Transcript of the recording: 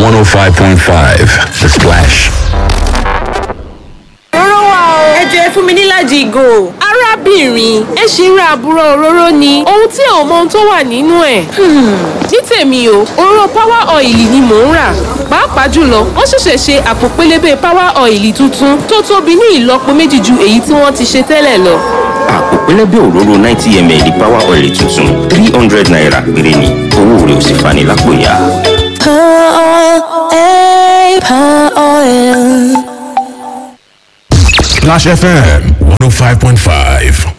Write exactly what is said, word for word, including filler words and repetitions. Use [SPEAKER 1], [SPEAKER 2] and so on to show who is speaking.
[SPEAKER 1] one oh five point five, The Splash.
[SPEAKER 2] ẹ jẹ́ fún mi níláàjì ìgò.
[SPEAKER 3] arábìnrin ẹ ṣì ń ra àbúrò òróró ni ohun tí ò mọ ohun tó wà nínú ẹ̀. ní tèmi o òróró power oil ni mò ń rà pàápàá jùlọ wọ́n ṣẹ̀ṣẹ̀ ṣe àpò pélébé power oil tuntun tó tóbi ní ìlọ́po méjì ju èyí tí wọ́n ti ṣe tẹ́lẹ̀ lọ.
[SPEAKER 4] àpò pélébé òróró ninety milliliters power oil tuntun three hundred naira péré ni owó rẹ̀ ò sì fani lápò ya.
[SPEAKER 5] Power oil, eh, power oil.
[SPEAKER 1] Splash F M one oh five point five.